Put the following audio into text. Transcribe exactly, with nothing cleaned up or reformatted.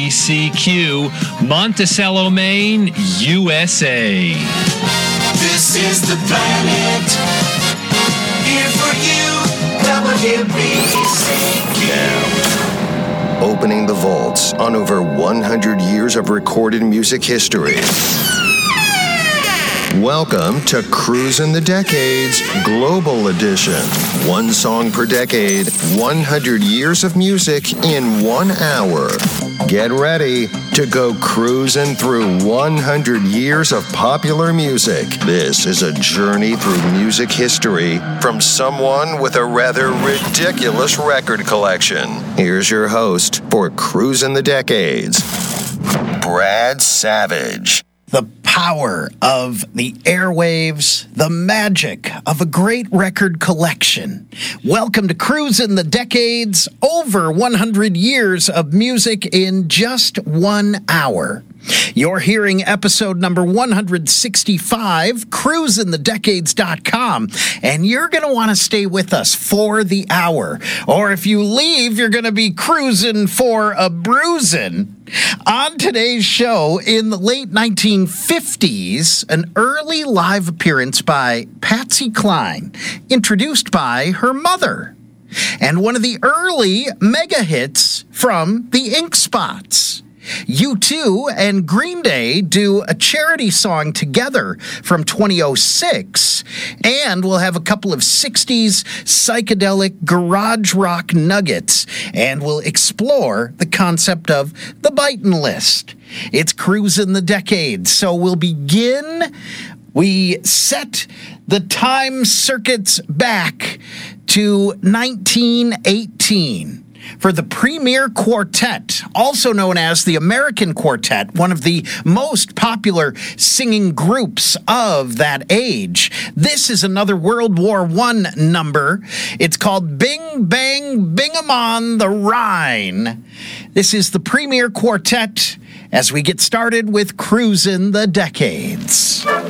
C Q, Monticello, Maine, U S A. This is the planet. Here for you, W B C Q. Now, opening the vaults on over one hundred years of recorded music history. Welcome to Cruisin' the Decades Global Edition. One song per decade, one hundred years of music in one hour. Get ready to go cruising through one hundred years of popular music. This is a journey through music history from someone with a rather ridiculous record collection. Here's your host for Cruisin' the Decades, Brad Savage. The power of the airwaves, the magic of a great record collection. Welcome to Cruisin' the Decades, over one hundred years of music in just one hour. You're hearing episode number one hundred sixty-five, cruisin the decades dot com, and you're going to want to stay with us for the hour. Or if you leave, you're going to be cruising for a bruisin'. On today's show, in the late nineteen fifties, an early live appearance by Patsy Cline, introduced by her mother, and one of the early mega hits from the Ink Spots. U two and Green Day do a charity song together from two thousand six, and we'll have a couple of sixties psychedelic garage rock nuggets, and we'll explore the concept of the Bitin' List. It's Cruisin' the Decades, so we'll begin. We set the time circuits back to nineteen eighteen. For the Premier Quartet, also known as the American Quartet, one of the most popular singing groups of that age. This is another World War One number. It's called Bing Bang Bing-em on the Rhine. This is the Premier Quartet as we get started with Cruisin' the Decades.